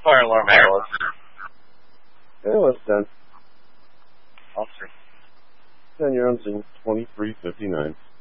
fire alarm was. It was 10. Officer. 10, you're on scene, 2359.